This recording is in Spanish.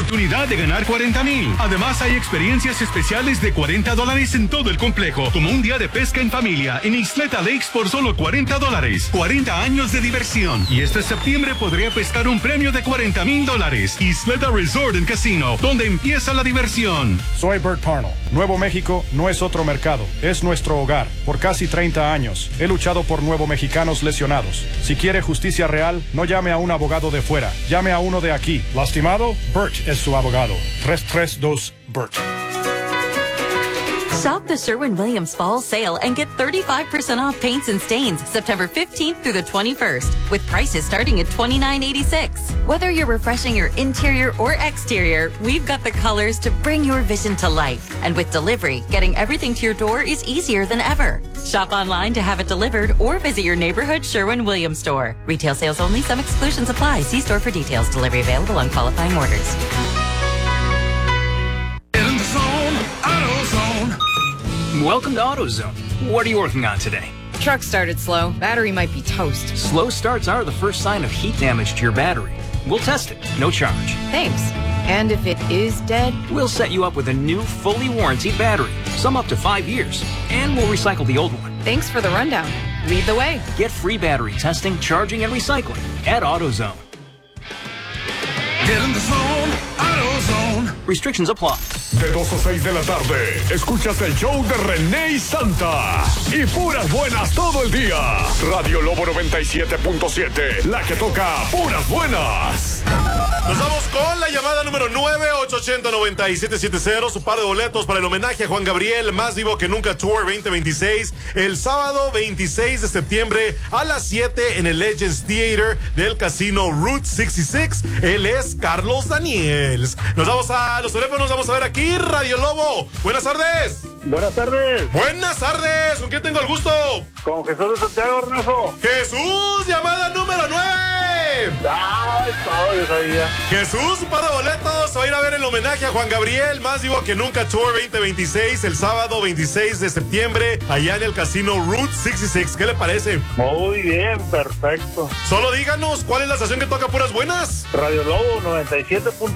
oportunidad de ganar $40,000. Además, hay experiencias especiales de $40 en todo el complejo, como un día de pesca en familia en Isleta Lakes por solo $40. 40 años de diversión. Y este septiembre podría pescar un premio de $40,000. Isleta Resort and Casino, donde empieza la diversión. Soy Bert Parnell. Nuevo México no es otro mercado, es nuestro hogar. Por casi 30 años, he luchado por nuevo mexicanos lesionados. Si quiere justicia real, no llame a un abogado de fuera, llame a uno de aquí. ¿Lastimado? Bert es su abogado. 332-BERT. Shop the Sherwin-Williams Fall Sale and get 35% off paints and stains September 15th through the 21st, with prices starting at $29.86. Whether you're refreshing your interior or exterior, we've got the colors to bring your vision to life. And with delivery, getting everything to your door is easier than ever. Shop online to have it delivered or visit your neighborhood Sherwin-Williams store. Retail sales only. Some exclusions apply. See store for details. Delivery available on qualifying orders. Welcome to AutoZone. What are you working on today? Truck started slow. Battery might be toast. Slow starts are the first sign of heat damage to your battery. We'll test it, no charge. Thanks. And if it is dead? We'll set you up with a new, fully warranted battery, some up to 5 years, and we'll recycle the old one. Thanks for the rundown. Lead the way. Get free battery testing, charging, and recycling at AutoZone. Get in the zone, AutoZone. Restrictions apply. De 2 a 6 de la tarde, escuchas el show de René y Santa. Y puras buenas todo el día. Radio Lobo 97.7, la que toca puras buenas. Nos vamos con la llamada número 9-880-9770. Su par de boletos para el homenaje a Juan Gabriel, Más Vivo que Nunca Tour 2026. El sábado 26 de septiembre a las 7 en el Legends Theater del Casino Route 66. Él es Carlos Daniels. Nos vamos a los teléfonos, vamos a ver aquí. Radio Lobo, buenas tardes. Buenas tardes. Buenas tardes, ¿con quién tengo el gusto? Con Jesús de Santiago, Ernesto. Jesús, llamada número 9. Todo yo sabía. Jesús, un par de boletos, va a ir a ver el homenaje a Juan Gabriel, Más Vivo que Nunca Tour 2026, el sábado 26 de septiembre, allá en el Casino Route 66. ¿Qué le parece? Muy bien, perfecto. Solo díganos, ¿cuál es la estación que toca puras buenas? Radio Lobo 97.7.